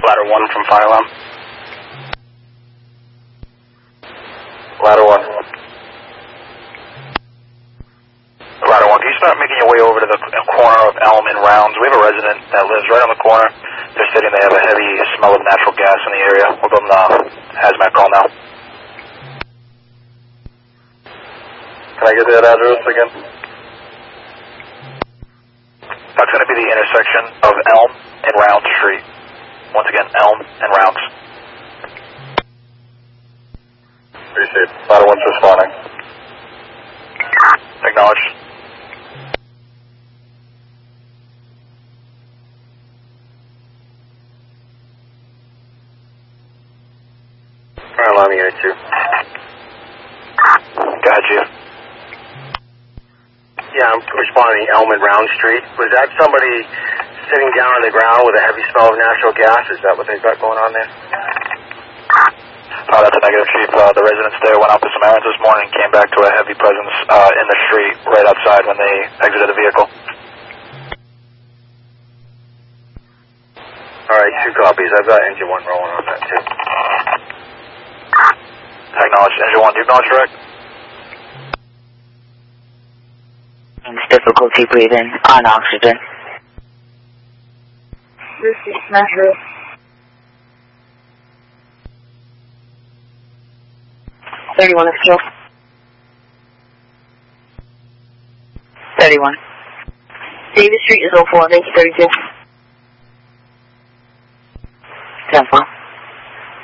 Ladder 1 from fire alarm. Ladder 1. Ladder 1, can you start making your way over to the corner of Elm and Rounds? We have a resident that lives right on the corner. They're stating they have a heavy smell of natural gas in the area. We'll give them the hazmat call now. Can I get that address again? That's going to be the intersection of Elm and Rounds Street. Once again, Elm and Rounds. Appreciate it. Ladder 1's responding. Acknowledged. Fire alarm unit 2. Go ahead, Chief. Yeah, I'm responding Elm and Round Street. Was that somebody sitting down on the ground with a heavy smell of natural gas? Is that what they've got going on there? That's a negative, Chief. The residents there went out to some errands this morning and came back to a heavy presence in the street right outside when they exited the vehicle. Alright, 2 copies. I've got engine 1 rolling on that too. Acknowledged. Engine 1, do you acknowledge direct? Difficulty breathing on oxygen. This is Metro. $31 is killed. 31. Davis Street is 04, thank you, 32. 10-4.